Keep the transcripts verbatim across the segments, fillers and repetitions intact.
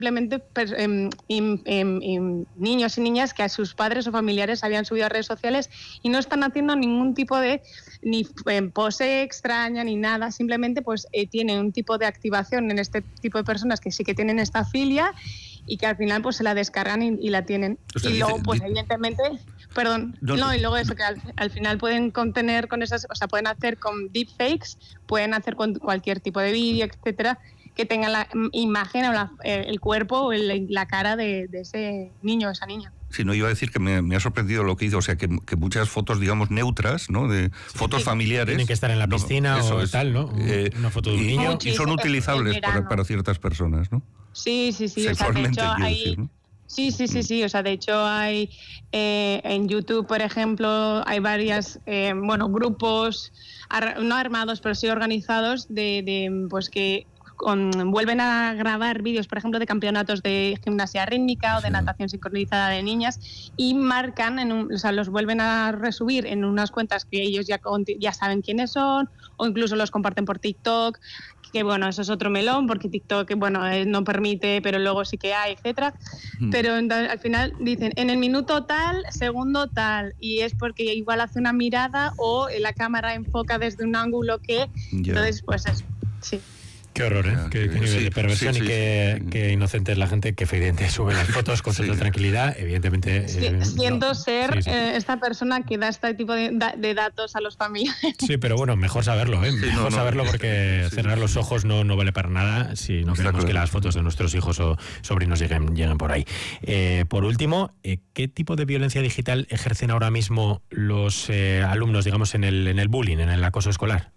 simplemente per, eh, eh, eh, niños y niñas que a sus padres o familiares habían subido a redes sociales y no están haciendo ningún tipo de ni eh, pose extraña ni nada, simplemente pues eh, tienen un tipo de activación en este tipo de personas que sí que tienen esta filia y que al final pues se la descargan y, y la tienen. O sea, y dice, luego pues di... evidentemente, perdón, no, no, no, y luego eso que al, al final pueden contener con esas, o sea, pueden hacer con deepfakes, pueden hacer con cualquier tipo de vídeo, etcétera, que tenga la imagen o la, el cuerpo o el, la cara de, de ese niño o esa niña. Sí, no, iba a decir que me, me ha sorprendido lo que hizo, o sea, que, que muchas fotos, digamos, neutras, ¿no? De fotos sí, familiares. Tienen que estar en la piscina no, o es, tal, ¿no? Eh, Una foto de un y, niño. Y son utilizables para, para ciertas personas, ¿no? Sí, sí, sí. O sea, de hecho, hay... decir, ¿no? Sí, sí, sí, sí. O sea, de hecho hay eh, en YouTube, por ejemplo, hay varias, eh, bueno, grupos, ar- no armados, pero sí organizados, de, de pues que Con, vuelven a grabar vídeos, por ejemplo, de campeonatos de gimnasia rítmica o de sí. natación sincronizada de niñas y marcan, en un, o sea, los vuelven a resubir en unas cuentas que ellos ya, ya saben quiénes son o incluso los comparten por TikTok, que bueno, eso es otro melón porque TikTok, bueno, eh, no permite, pero luego sí que hay, etcétera. Mm. Pero al final dicen, en el minuto tal, segundo tal, y es porque igual hace una mirada o la cámara enfoca desde un ángulo que, yeah. entonces, pues eso, sí. Qué horror, ¿eh? Qué, qué nivel sí, de perversión sí, sí, y qué, sí. qué inocente es la gente que efectivamente sube las fotos con sí. total tranquilidad, evidentemente. Sí, eh, siento no. ser sí, sí. Eh, esta persona que da este tipo de, de datos a los familiares. Sí, pero bueno, mejor saberlo, ¿eh? Sí, mejor no, no, saberlo porque sí, cerrar los ojos no, no vale para nada si no queremos claro. que las fotos de nuestros hijos o sobrinos lleguen, lleguen por ahí. Eh, por último, eh, ¿qué tipo de violencia digital ejercen ahora mismo los eh, alumnos, digamos, en el, en el bullying, en el acoso escolar?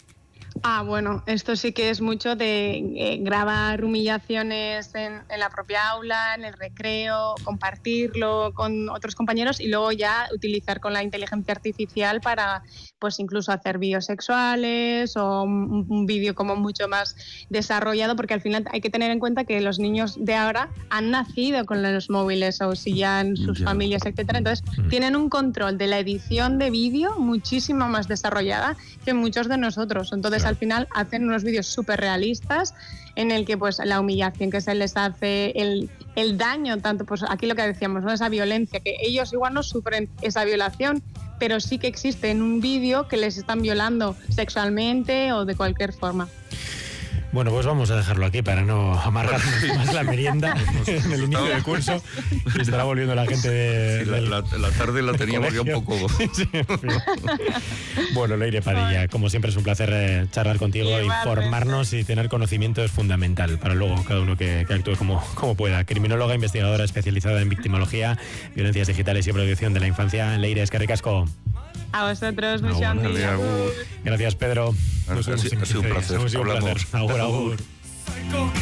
Ah, bueno, esto sí que es mucho de eh, grabar humillaciones en, en la propia aula, en el recreo, compartirlo con otros compañeros y luego ya utilizar con la inteligencia artificial para, pues incluso hacer vídeos sexuales o un, un vídeo como mucho más desarrollado, porque al final hay que tener en cuenta que los niños de ahora han nacido con los móviles o si ya en sus yeah. familias, etcétera. Entonces mm. tienen un control de la edición de vídeo muchísimo más desarrollada que muchos de nosotros. Entonces al final hacen unos vídeos súper realistas en el que pues la humillación que se les hace, el, el daño, tanto pues aquí lo que decíamos, ¿no? Esa violencia, que ellos igual no sufren esa violación, pero sí que existe en un vídeo que les están violando sexualmente o de cualquier forma. Bueno, pues vamos a dejarlo aquí para no amargar más la merienda en el inicio del curso. Y estará volviendo la gente de... Sí, la, la, la tarde la teníamos ya un poco... Sí, en fin. Bueno, Leire Padilla, como siempre es un placer charlar contigo, sí, informarnos y tener conocimiento es fundamental para luego cada uno que, que actúe como, como pueda. Criminóloga, investigadora especializada en victimología, violencias digitales y protección de la infancia. Leire, eskerrik asko. A vosotros, mucho ánimo. Gracias, Pedro. Ha sido un placer. Hablamos. Agur, agur.